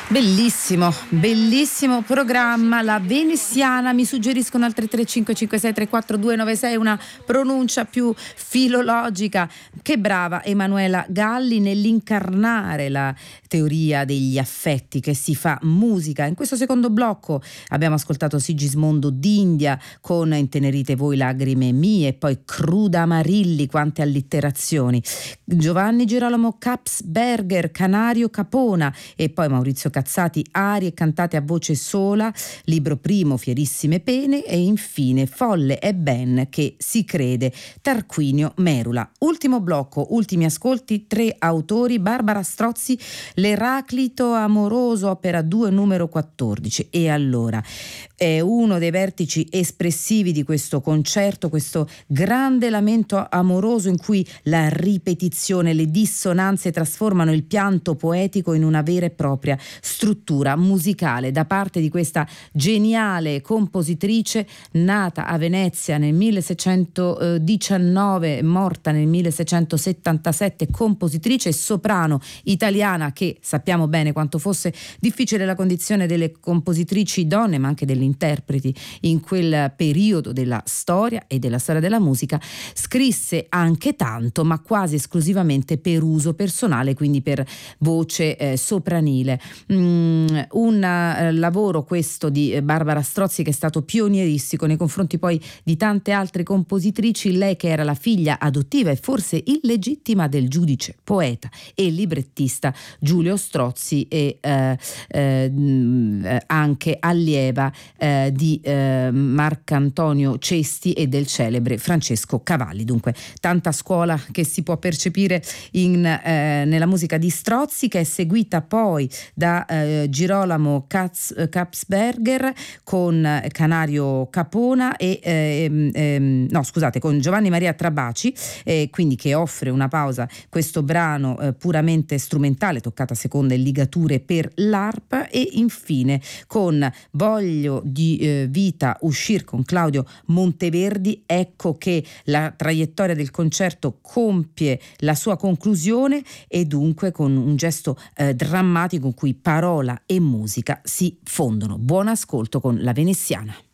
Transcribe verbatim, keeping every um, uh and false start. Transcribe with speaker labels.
Speaker 1: Bellissimo, bellissimo programma, La Veneziana. Mi suggeriscono al tre tre cinque cinque sei tre quattro due nove sei una pronuncia più filologica. Che brava Emanuela Galli nell'incarnare la teoria degli affetti che si fa musica. In questo secondo blocco abbiamo ascoltato Sigismondo d'India con Intenerite voi lagrime mie, poi Cruda Marilli, quante allitterazioni, Giovanni Girolamo Kapsberger, Canario Capona, e poi Maurizio Cazzati, arie cantate a voce sola, libro primo Fierissime pene, e infine Folle è ben che si crede, Tarquinio Merula. Ultimo blocco, ultimi ascolti, tre autori: Barbara Strozzi, L'Eraclito amoroso, opera due numero quattordici. E allora è uno dei vertici espressivi di questo concerto, questo grande lamento amoroso in cui la ripetizione, le dissonanze trasformano il pianto poetico in una vera e propria struttura musicale da parte di questa geniale compositrice nata a Venezia nel milleseicentodiciannove, morta nel milleseicentosettantasette, compositrice e soprano italiana, che sappiamo bene quanto fosse difficile la condizione delle compositrici donne ma anche delle interpreti in quel periodo della storia e della storia della musica. Scrisse anche tanto, ma quasi esclusivamente per uso personale, quindi per voce eh, sopranile. Mm, un uh, lavoro questo di Barbara Strozzi che è stato pionieristico nei confronti poi di tante altre compositrici. Lei che era la figlia adottiva e forse illegittima del giudice, poeta e librettista Giulio Strozzi, e eh, eh, anche allieva eh, di eh, Marcantonio Cesti e del celebre Francesco Cavalli. Dunque tanta scuola che si può percepire in, eh, nella musica di Strozzi, che è seguita poi da eh, Girolamo Katz, Kapsberger con Canario Capona e ehm, ehm, no scusate con Giovanni Maria Trabaci, eh, quindi che offre una pausa questo brano eh, puramente strumentale, toccata seconda e ligature per l'arpa, e infine con Voglio di eh, vita uscir con Claudio Monteverdi. Ecco che la traiettoria del concerto compie la sua conclusione, e dunque con un gesto eh, drammatico in cui parola e musica si fondono. Buon ascolto con La Veneziana.